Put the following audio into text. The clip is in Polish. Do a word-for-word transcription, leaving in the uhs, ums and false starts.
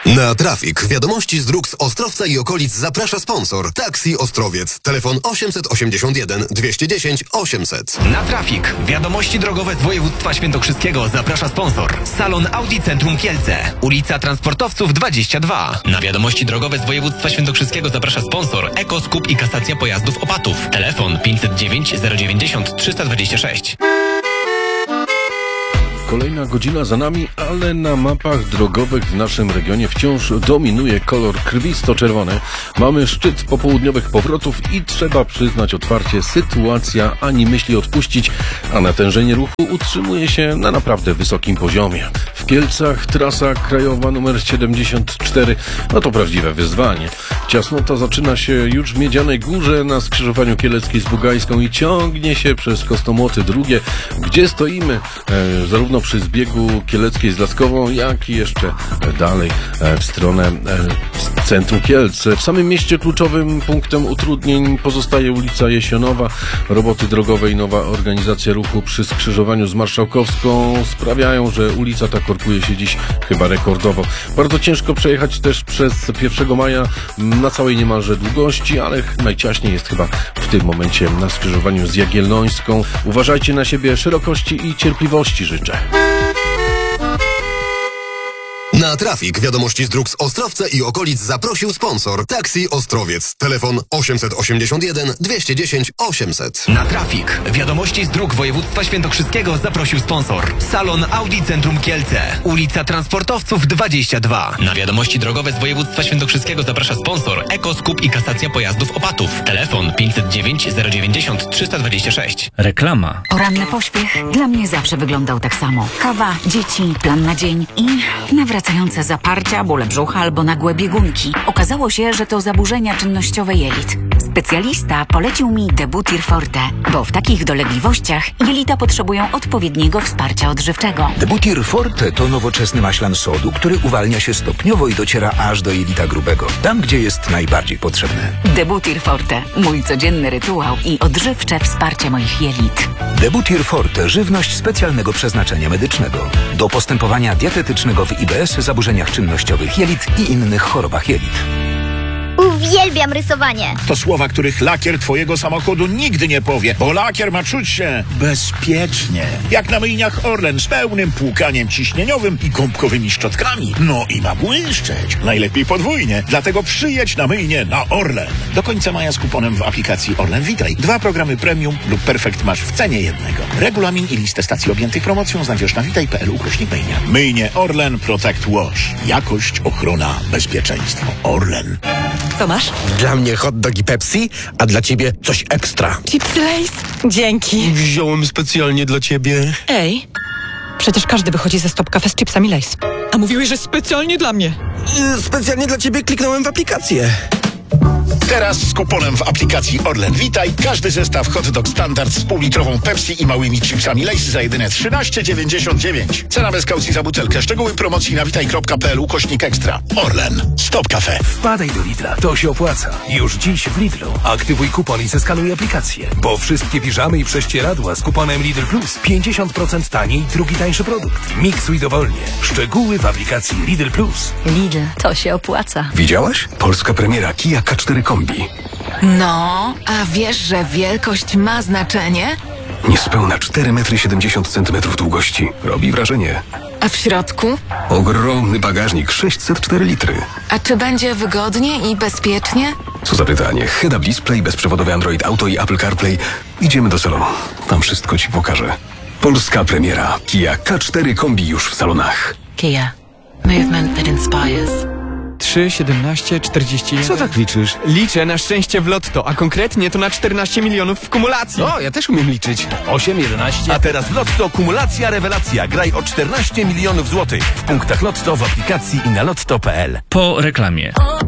Na Trafik. Wiadomości z dróg z Ostrowca i okolic zaprasza sponsor. Taxi Ostrowiec. Telefon osiemset osiemdziesiąt jeden dwieście dziesięć osiemset. Na Trafik. Wiadomości drogowe z województwa świętokrzyskiego zaprasza sponsor. Salon Audi Centrum Kielce. Ulica Transportowców dwadzieścia dwa. Na wiadomości drogowe z województwa świętokrzyskiego zaprasza sponsor. Eko Skup i kasacja pojazdów Opatów. Telefon pięćset dziewięć zero dziewięćdziesiąt trzysta dwadzieścia sześć. Kolejna godzina za nami, ale na mapach drogowych w naszym regionie wciąż dominuje kolor krwisto-czerwony. Mamy szczyt popołudniowych powrotów i trzeba przyznać otwarcie, sytuacja ani myśli odpuścić, a natężenie ruchu utrzymuje się na naprawdę wysokim poziomie. W Kielcach trasa krajowa numer siedemdziesiąt cztery, no to prawdziwe wyzwanie. Ciasnota zaczyna się już w Miedzianej Górze na skrzyżowaniu Kieleckiej z Bugajską i ciągnie się przez Kostomłoty drugie, gdzie stoimy e, zarówno przy zbiegu Kieleckiej z Laskową, jak i jeszcze dalej w stronę centrum Kielc. W samym mieście kluczowym punktem utrudnień pozostaje ulica Jesionowa. Roboty drogowe i nowa organizacja ruchu przy skrzyżowaniu z Marszałkowską sprawiają, że ulica ta korkuje się dziś chyba rekordowo. Bardzo ciężko przejechać też przez pierwszego maja na całej niemalże długości, ale najciaśniej jest chyba w tym momencie na skrzyżowaniu z Jagiellońską. Uważajcie na siebie, szerokości i cierpliwości życzę. Na Trafik. Wiadomości z dróg z Ostrowca i okolic zaprosił sponsor. Taxi Ostrowiec. Telefon osiemset osiemdziesiąt jeden dwieście dziesięć osiemset. Na Trafik. Wiadomości z dróg województwa świętokrzyskiego zaprosił sponsor. Salon Audi Centrum Kielce. Ulica Transportowców dwadzieścia dwa. Na wiadomości drogowe z województwa świętokrzyskiego zaprasza sponsor. Eko Skup i kasacja pojazdów Opatów. Telefon pięćset dziewięć zero dziewięćdziesiąt trzysta dwadzieścia sześć. Reklama. Poranny pośpiech dla mnie zawsze wyglądał tak samo. Kawa, dzieci, plan na dzień i nawracające zaparcia, bóle brzucha albo nagłe biegunki. Okazało się, że to zaburzenia czynnościowe jelit. Specjalista polecił mi Debutir Forte, bo w takich dolegliwościach jelita potrzebują odpowiedniego wsparcia odżywczego. Debutir Forte to nowoczesny maślan sodu, który uwalnia się stopniowo i dociera aż do jelita grubego, tam gdzie jest najbardziej potrzebny. Debutir Forte, mój codzienny rytuał i odżywcze wsparcie moich jelit. Debutir Forte, żywność specjalnego przeznaczenia medycznego. Do postępowania dietetycznego w I B S, zaburzeniach czynnościowych jelit i innych chorobach jelit. Uwielbiam rysowanie. To słowa, których lakier twojego samochodu nigdy nie powie, bo lakier ma czuć się bezpiecznie. Jak na myjniach Orlen z pełnym płukaniem ciśnieniowym i gąbkowymi szczotkami. No i ma błyszczeć. Najlepiej podwójnie. Dlatego przyjedź na myjnię na Orlen. Do końca maja z kuponem w aplikacji Orlen Witaj. Dwa programy premium lub perfekt masz w cenie jednego. Regulamin i listę stacji objętych promocją znajdziesz na witaj kropka p l ukośnik myjnia. Myjnie Orlen Protect Wash. Jakość, ochrona, bezpieczeństwo. Orlen. Co masz? Dla mnie hot dog i Pepsi, a dla ciebie coś ekstra. Chipsy Lay's? Dzięki. Wziąłem specjalnie dla ciebie. Ej, przecież każdy wychodzi ze Stop Cafe z chipsami Lay's. A mówiłeś, że specjalnie dla mnie. Yy, specjalnie dla ciebie kliknąłem w aplikację. Teraz z kuponem w aplikacji Orlen Witaj każdy zestaw hot dog standard z półlitrową Pepsi i małymi chipsami Lay's za jedyne trzynaście dziewięćdziesiąt dziewięć. Cena bez kaucji za butelkę. Szczegóły promocji na witaj kropka p l ukośnik ekstra. Orlen. Stop Cafe. Wpadaj do Lidla. To się opłaca. Już dziś w Lidlu. Aktywuj kupon i zeskanuj aplikację. Bo wszystkie piżamy i prześcieradła z kuponem Lidl Plus pięćdziesiąt procent taniej, drugi tańszy produkt. Miksuj dowolnie. Szczegóły w aplikacji Lidl Plus. Lidl, to się opłaca. Widziałaś? Polska premiera Kia K cztery Kombi. No, a wiesz, że wielkość ma znaczenie? Niespełna cztery metry siedemdziesiąt centymetrów długości. Robi wrażenie. A w środku? Ogromny bagażnik, sześćset cztery litry. A czy będzie wygodnie i bezpiecznie? Co za pytanie. Head-up display, bezprzewodowy Android Auto i Apple CarPlay. Idziemy do salonu. Tam wszystko ci pokażę. Polska premiera Kia K cztery Kombi już w salonach. Kia. Movement that inspires. trzy, siedemnaście, czterdzieści jeden. Co tak liczysz? Liczę na szczęście w lotto, a konkretnie to na czternaście milionów w kumulacji. O, ja też umiem liczyć. osiem, jedenaście. A teraz w Lotto kumulacja rewelacja. Graj o czternaście milionów złotych w punktach Lotto, w aplikacji i na lotto kropka p l. Po reklamie.